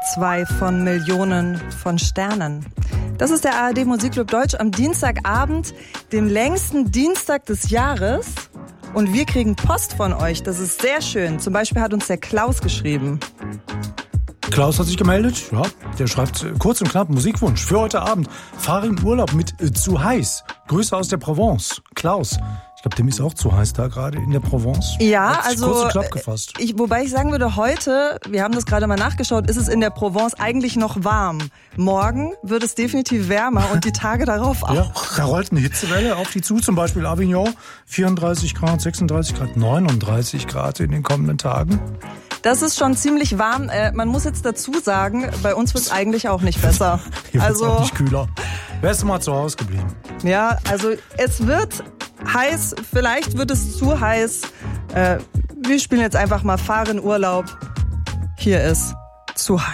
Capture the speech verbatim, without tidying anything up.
zwei von Millionen von Sternen. Das ist der A R D Musikclub Deutsch am Dienstagabend, dem längsten Dienstag des Jahres. Und wir kriegen Post von euch. Das ist sehr schön. Zum Beispiel hat uns der Klaus geschrieben. Klaus hat sich gemeldet. Ja, der schreibt kurz und knapp Musikwunsch für heute Abend. Fahre in Urlaub mit äh, zu heiß. Grüße aus der Provence. Klaus. Ich glaube, dem ist auch zu heiß da gerade in der Provence. Ja, hat sich also kurz und knapp gefasst. Ich, wobei ich sagen würde, heute, wir haben das gerade mal nachgeschaut, ist es in der Provence eigentlich noch warm. Morgen wird es definitiv wärmer und die Tage darauf auch. Ja, da rollt eine Hitzewelle auf die zu, zum Beispiel Avignon, vierunddreißig Grad, sechsunddreißig Grad, neununddreißig Grad in den kommenden Tagen. Das ist schon ziemlich warm. Äh, man muss jetzt dazu sagen, bei uns wird es eigentlich auch nicht besser. Hier also wird's auch nicht kühler. Wärst du mal zu Hause geblieben? Ja, also es wird heiß, vielleicht wird es zu heiß. Äh, wir spielen jetzt einfach mal Fahr in Urlaub. Hier ist zu heiß.